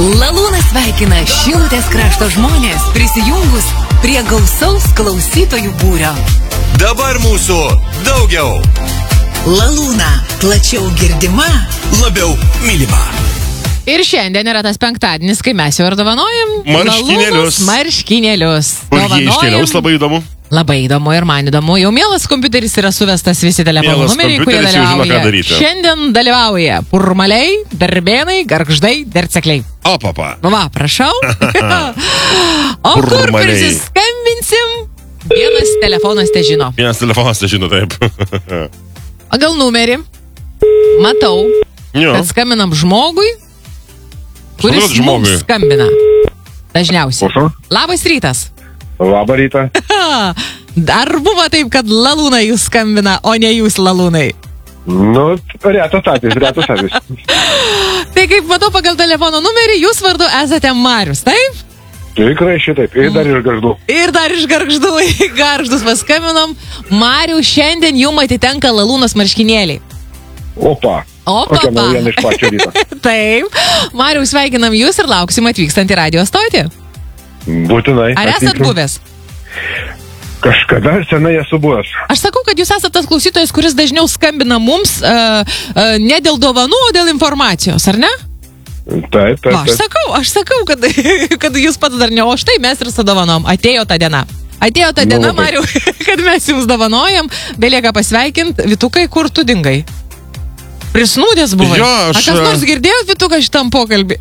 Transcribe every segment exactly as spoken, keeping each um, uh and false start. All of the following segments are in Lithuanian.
Lalūnas sveikina Šilutės krašto žmonės prisijungus prie gausaus klausytojų būrio. Dabar mūsų daugiau. Lalūna plačiau girdima, labiau mylima. Ir šiandien yra tas penktadienis, kai mes jau ir dovanojam Marškinėlius. Marškinėlius. Kur jie iškeliaus, labai įdomu. Labai įdomu ir man įdomu. Jau mielas kompiuteris yra suvestas visi telefonų Mielas numeriai, kurie kompiuteris jau žino, ką dalyvauja. daryti. Šiandien dalyvauja Purmaliai, Darbėnai, Gargždai, Dercekliai. O, papa. Va, prašau. O kur Purmaliai. prisiskambinsim? Vienas telefonas te žino. Vienas telefonas, tai žino, taip. Pagal numerį matau, Jo. kad skambinam žmogui, kuris Žmogus žmogui. mums skambina. Dažniausiai. Prašau. Labas rytas. Labą rytą. Dar buvo taip, kad Lalūnai jūs skambina, o ne jūs Lalūnai. Nu, retas atvejis, retas atvejis. Tai kaip matau pagal telefono numerį, jūs vardu esate Marius, taip? Tikrai šitaip. Ir dar iš Gargždų. Ir dar iš Gargždų į Gargždus paskambinam. Mariu, šiandien jums atitenka Lalūnos marškinėliai. Opa. Opa, Kokia naujiena iš pačio ryto. Taip. Mariu, sveikinam jūs ir lauksim atvykstant į radio stotį. Būtinai. Ar esat atvyksim. buvęs? Kažkada senai esu buvęs. Aš sakau, kad jūs esate tas klausytojas, kuris dažniau skambina mums uh, uh, ne dėl dovanų, o dėl informacijos, ar ne? Taip, taip, Va, aš taip. sakau, aš sakau, kad, kad jūs pats dar ne, o štai mes ir su dovanom. Atėjo ta diena. Atėjo ta Nu, diena, labai. Mariu, kad mes jums dovanojam. Belieka pasveikinti. Vitukai, kur tu dingai? Prisnūdęs buvai. Jo, aš, A kas nors girdėjot Vituką šitam pokalbį?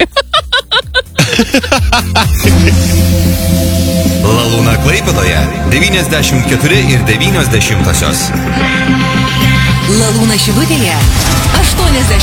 Lalūna Klaipėdoje devyniasdešimt keturi ir devynios dešimtosios. Lalūna Šilutėje aštuoniasdešimt